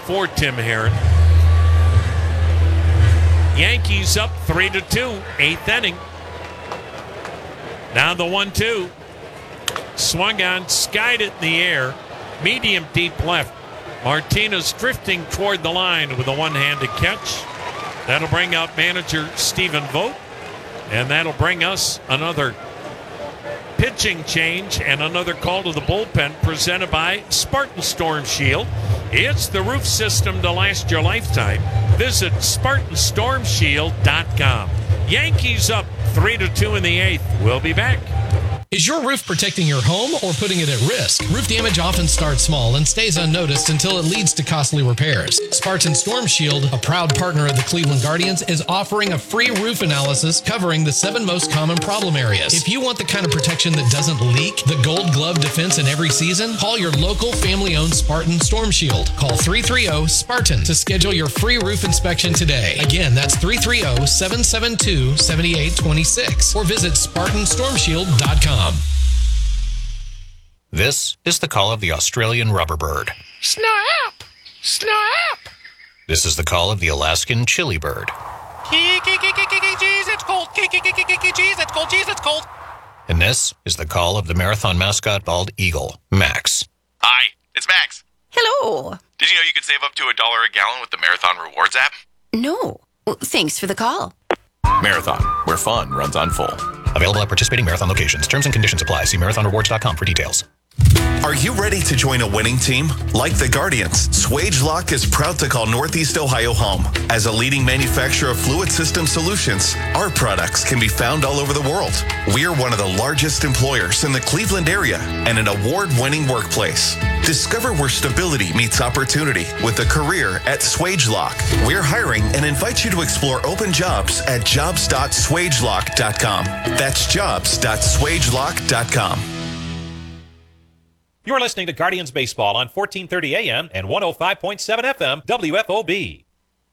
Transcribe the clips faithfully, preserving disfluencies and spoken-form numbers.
for Tim Herron. Yankees up three to two, eighth inning. Now the one two. Swung on, skied it in the air. Medium deep left. Martinez drifting toward the line with a one-handed catch. That'll bring out manager Stephen Vogt. And that'll bring us another pitching change and another call to the bullpen presented by Spartan Storm Shield. It's the roof system to last your lifetime. Visit Spartan Storm Shield dot com. Yankees up three to two in the eighth. We'll be back. Is your roof protecting your home or putting it at risk? Roof damage often starts small and stays unnoticed until it leads to costly repairs. Spartan Storm Shield, a proud partner of the Cleveland Guardians, is offering a free roof analysis covering the seven most common problem areas. If you want the kind of protection that doesn't leak, the gold glove defense in every season, call your local family-owned Spartan Storm Shield. Call three three zero SPARTAN to schedule your free roof inspection today. Again, that's three three zero, seven seven two, seven eight two six or visit Spartan Storm Shield dot com. This is the call of the Australian rubberbird. Snap! Snap! This is the call of the Alaskan chili bird. Jeez, it's cold. Jeez, it's cold. Jeez, it's cold. And this is the call of the marathon mascot bald eagle, Max. Hi, it's Max. Hello. Did you know you could save up to a dollar a gallon with the Marathon Rewards app? No. Well, thanks for the call. Marathon, where fun runs on full. Available at participating marathon locations. Terms and conditions apply. See marathon rewards dot com for details. Are you ready to join a winning team? Like the Guardians, SwageLock is proud to call Northeast Ohio home. As a leading manufacturer of fluid system solutions, our products can be found all over the world. We are one of the largest employers in the Cleveland area and an award-winning workplace. Discover where stability meets opportunity with a career at SwageLock. We're hiring and invite you to explore open jobs at jobs dot swagelock dot com. That's jobs dot swagelock dot com. You're listening to Guardians Baseball on fourteen thirty A M and one oh five point seven F M W F O B.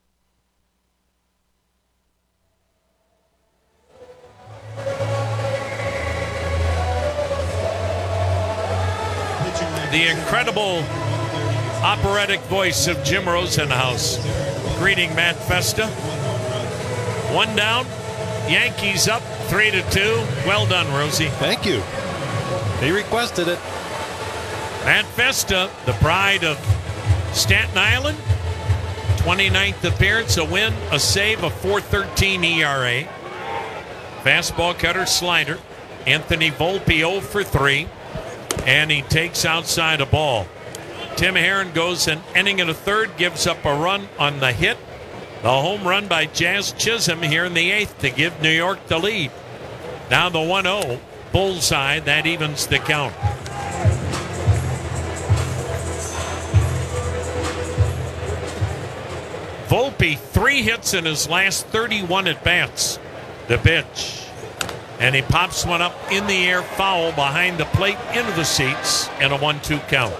The incredible operatic voice of Jim Rosenhaus greeting Matt Festa. One down, Yankees up three to two. Well done, Rosie. Thank you. He requested it. Matt Festa, the pride of Staten Island, twenty-ninth appearance, a win, a save, a four thirteen E R A. Fastball, cutter, slider. Anthony Volpe oh for three, and he takes outside a ball. Tim Herron goes an inning and a third, gives up a run on the hit. The home run by Jazz Chisholm here in the eighth to give New York the lead. Now the one oh, bullseye, that evens the count. Volpe, three hits in his last thirty-one at-bats. The pitch. And he pops one up in the air, foul behind the plate, into the seats, and a one two count.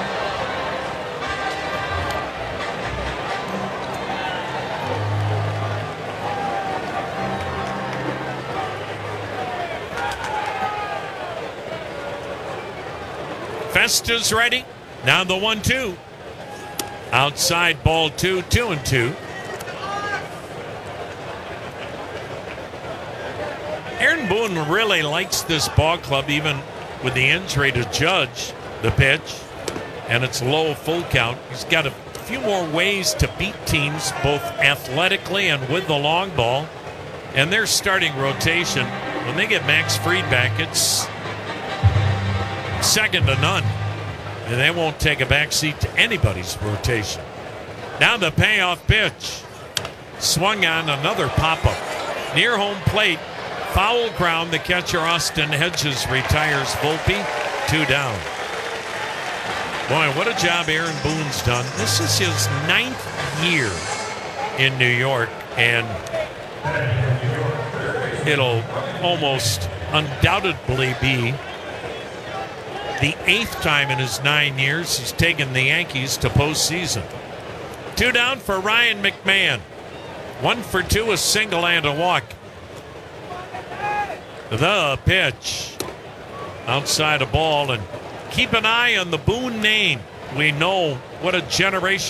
Festa's ready. Now the one two. Outside ball two, two and two. Aaron Boone really likes this ball club, even with the injury to Judge. The pitch, and it's low full count. He's got a few more ways to beat teams, both athletically and with the long ball. And their starting rotation, when they get Max Fried back, it's second to none. And they won't take a back seat to anybody's rotation. Now the payoff pitch. Swung on, another pop-up. Near home plate, foul ground. The catcher, Austin Hedges, retires Volpe. Two down. Boy, what a job Aaron Boone's done. This is his ninth year in New York, and it'll almost undoubtedly be the eighth time in his nine years he's taken the Yankees to postseason. Two down for Ryan McMahon. One for two, a single and a walk. The pitch. Outside a ball, and keep an eye on the Boone name. We know what a generation